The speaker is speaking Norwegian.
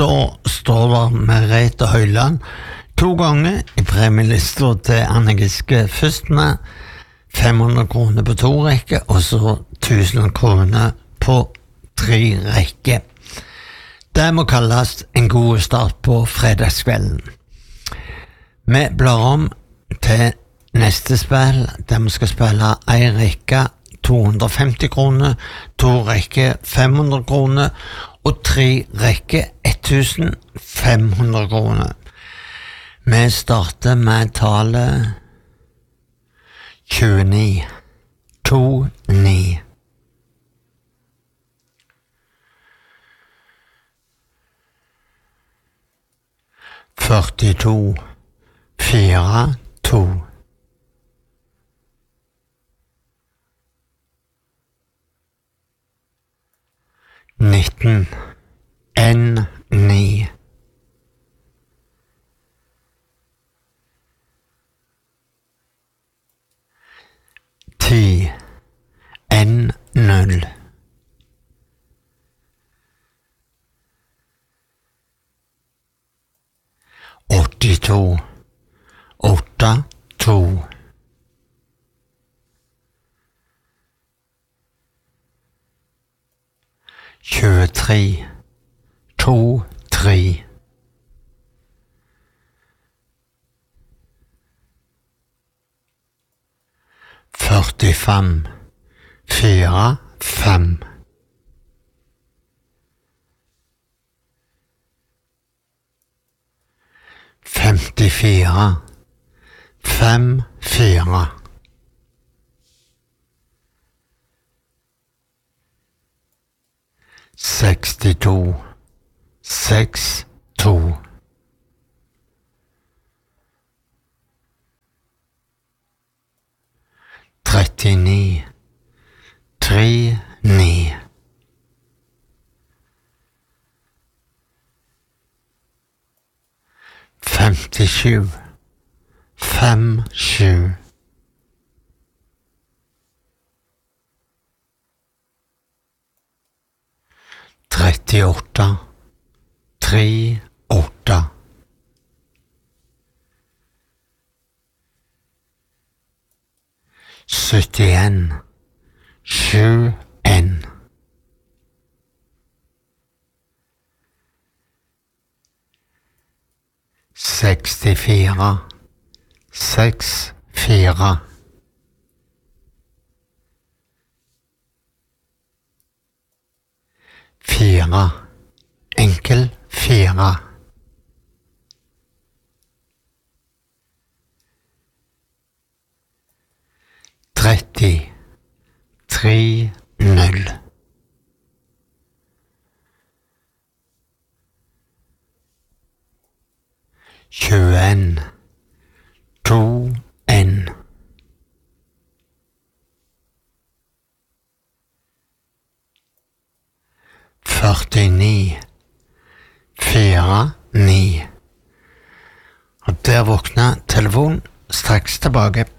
da står det Merete Høyland 2 ganger i premielista til Anne Giske, først med 500 kroner på 2 rekker, og så 1000 kroner på 3 rekker. Det må kalles en god start på fredagskvelden. Vi blar om til neste spill, der vi skal spille 1 rekke 250 kroner, 2 rekker 500 kroner, og 3 rekker 1500 kroner. Vi starter med tallet 29, 29. Førtito, 4, 2. 19, 1, 9. 10, 1, 0. 82, 8, 2. 23, 2, 3. 45, 4, 5. 54, 5, 4. 62, 6, 2. 39, 3, 9. 57, 5, 7. 38, 3, 8. 71, 7, 1. 64, 6, 4. 4, enkel 4. 30, 3, 0. 21, 2, 1. 49, 4, 9. Og der våkner telefonen straks tilbake.